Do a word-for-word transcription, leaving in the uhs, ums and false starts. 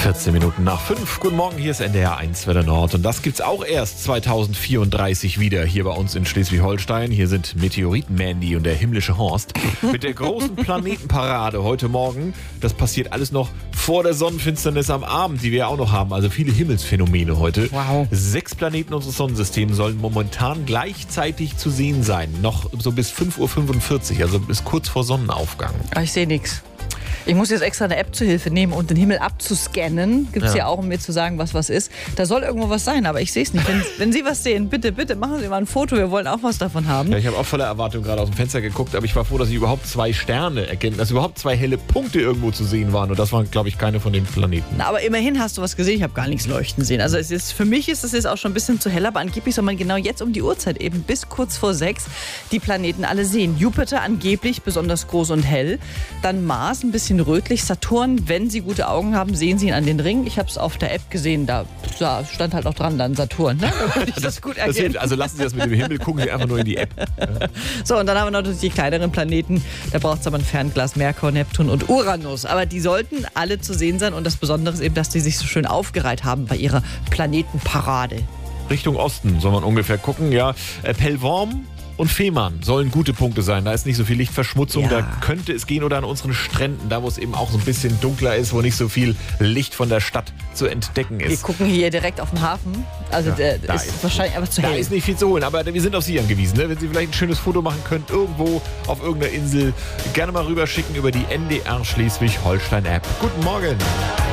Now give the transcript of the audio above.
vierzehn Minuten nach fünf. Guten Morgen, hier ist N D R eins Wetter Nord. Und das gibt's auch erst zweitausendvierunddreißig wieder hier bei uns in Schleswig-Holstein. Hier sind Meteoriten-Mandy und der himmlische Horst mit der großen Planetenparade heute Morgen. Das passiert alles noch vor der Sonnenfinsternis am Abend, die wir ja auch noch haben. Also viele Himmelsphänomene heute. Wow. Sechs Planeten unseres Sonnensystems sollen momentan gleichzeitig zu sehen sein. Noch so bis fünf Uhr fünfundvierzig, also bis kurz vor Sonnenaufgang. Ich sehe nichts. Ich muss jetzt extra eine App zur Hilfe nehmen und den Himmel abzuscannen. Gibt es ja. ja auch, um mir zu sagen, was was ist. Da soll irgendwo was sein, aber ich sehe es nicht. Wenn, wenn Sie was sehen, bitte, bitte machen Sie mal ein Foto. Wir wollen auch was davon haben. Ja, ich habe auch voller Erwartung gerade aus dem Fenster geguckt, aber ich war froh, dass ich überhaupt zwei Sterne erkenne, dass überhaupt zwei helle Punkte irgendwo zu sehen waren. Und das waren, glaube ich, keine von den Planeten. Na, aber immerhin hast du was gesehen. Ich habe gar nichts leuchten sehen. Also es ist, für mich ist es jetzt auch schon ein bisschen zu hell, aber angeblich soll man genau jetzt um die Uhrzeit eben bis kurz vor sechs die Planeten alle sehen. Jupiter angeblich besonders groß und hell. Dann Mars ein bisschen rötlich. Saturn, wenn Sie gute Augen haben, sehen Sie ihn an den Ringen. Ich habe es auf der App gesehen, da, da stand halt auch dran, dann Saturn. Ne? Da konnte ich das, das gut erkennen. Das hilft, also lassen Sie das mit dem Himmel, gucken Sie einfach nur in die App. Ja. So, und dann haben wir noch die kleineren Planeten. Da braucht es aber ein Fernglas, Merkur, Neptun und Uranus. Aber die sollten alle zu sehen sein. Und das Besondere ist eben, dass die sich so schön aufgereiht haben bei ihrer Planetenparade. Richtung Osten soll man ungefähr gucken. Ja, Pellworm und Fehmarn sollen gute Punkte sein. Da ist nicht so viel Lichtverschmutzung. Ja. Da könnte es gehen, oder an unseren Stränden, da wo es eben auch so ein bisschen dunkler ist, wo nicht so viel Licht von der Stadt zu entdecken ist. Wir gucken hier direkt auf den Hafen. Also ja, der ist, ist wahrscheinlich einfach zu hell. Da ist nicht viel zu holen, aber wir sind auf Sie angewiesen. Ne? Wenn Sie vielleicht ein schönes Foto machen können, irgendwo auf irgendeiner Insel, gerne mal rüberschicken über die N D R Schleswig-Holstein-App. Guten Morgen!